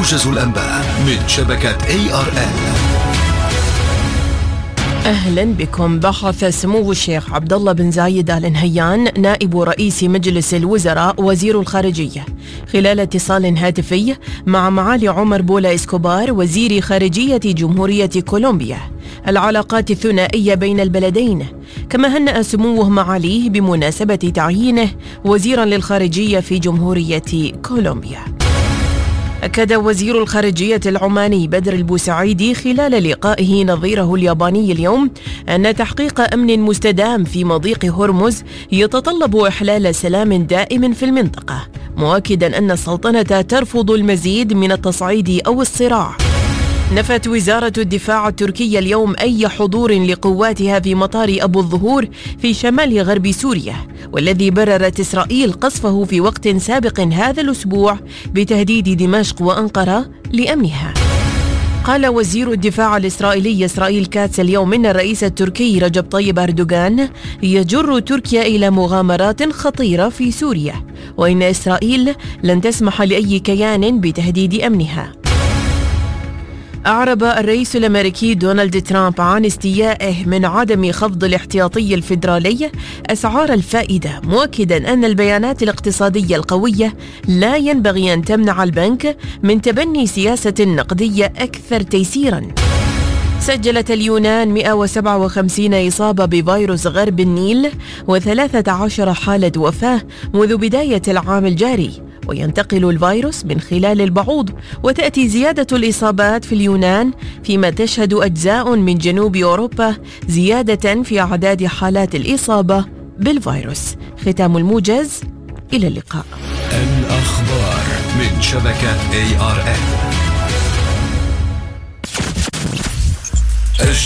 موجز الأنباء من شبكة ARN. أهلا بكم. بحث سمو الشيخ عبد الله بن زايد آل نهيان نائب رئيس مجلس الوزراء وزير الخارجية خلال اتصال هاتفي مع معالي عمر بولا إسكوبار وزير خارجية جمهورية كولومبيا العلاقات الثنائية بين البلدين، كما هنأ سموه معاليه بمناسبة تعيينه وزيرا للخارجية في جمهورية كولومبيا. أكد وزير الخارجية العماني بدر البوسعيدي خلال لقائه نظيره الياباني اليوم أن تحقيق أمن مستدام في مضيق هرمز يتطلب إحلال سلام دائم في المنطقة، مؤكدا أن السلطنة ترفض المزيد من التصعيد أو الصراع. نفت وزارة الدفاع التركية اليوم أي حضور لقواتها في مطار أبو الظهور في شمال غرب سوريا، والذي بررت إسرائيل قصفه في وقت سابق هذا الأسبوع بتهديد دمشق وأنقرة لأمنها. قال وزير الدفاع الإسرائيلي إسرائيل كاتس اليوم إن الرئيس التركي رجب طيب أردوغان يجر تركيا إلى مغامرات خطيرة في سوريا، وإن إسرائيل لن تسمح لأي كيان بتهديد أمنها. أعرب الرئيس الأمريكي دونالد ترامب عن استيائه من عدم خفض الاحتياطي الفيدرالي أسعار الفائدة، مؤكدا أن البيانات الاقتصادية القوية لا ينبغي أن تمنع البنك من تبني سياسة نقدية أكثر تيسيرا. سجلت اليونان 157 إصابة بفيروس غرب النيل و13 حالة وفاة منذ بداية العام الجاري، وينتقل الفيروس من خلال البعوض، وتأتي زيادة الإصابات في اليونان فيما تشهد أجزاء من جنوب أوروبا زيادة في أعداد حالات الإصابة بالفيروس. ختام الموجز، إلى اللقاء. الأخبار من شبكة ARN.